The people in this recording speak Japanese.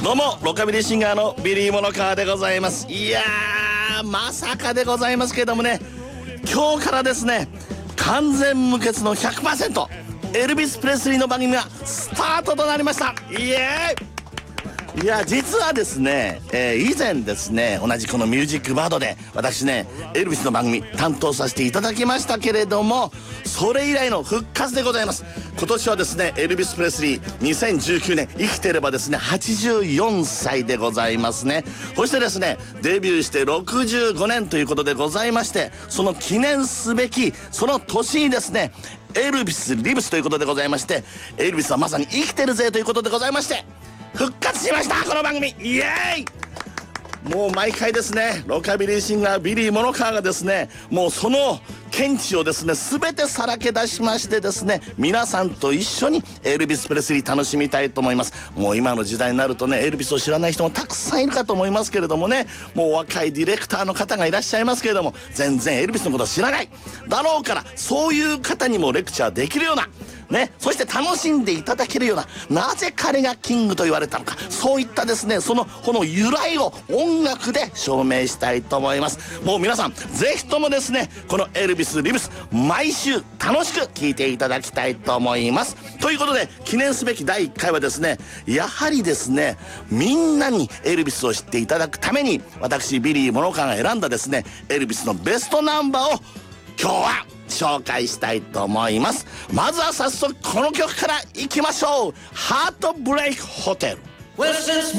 どうもロカビリーシンガーのビリー・モノカーでございます。いやー、まさかでございますけれどもね、今日からですね、完全無欠の 100% エルビス・プレスリーの番組がスタートとなりました。イエーイ。いや実はですね、以前ですね、同じこのミュージックバードで私ねエルビスの番組担当させていただきましたけれども、それ以来の復活でございます。今年はですねエルビス・プレスリー2019年生きてればですね84歳でございますね。そしてですねデビューして65年ということでございまして、その記念すべきその年にですねエルビス・リブスということでございまして、エルビスはまさに生きてるぜということでございまして復活しました、この番組。イエーイ。もう毎回ですねロカビリーシンガービリー・モノカーがですね、もうその見地をですね全てさらけ出しましてですね、皆さんと一緒にエルビス・プレスリー楽しみたいと思います。もう今の時代になるとねエルビスを知らない人もたくさんいるかと思いますけれどもね、もう若いディレクターの方がいらっしゃいますけれども全然エルビスのことを知らないだろうから、そういう方にもレクチャーできるようなね、そして楽しんでいただけるような、なぜ彼がキングと言われたのか、そういったですねこの由来を音楽で証明したいと思います。もう皆さんぜひともですねこのエルビス・リブス毎週楽しく聴いていただきたいと思います。ということで記念すべき第1回はですね、やはりですねみんなにエルビスを知っていただくために私ビリー・モノカーが選んだですねエルビスのベストナンバーを今日は紹介したいと思います。まずは早速この曲からいきましょう。ハートブレイクホテル。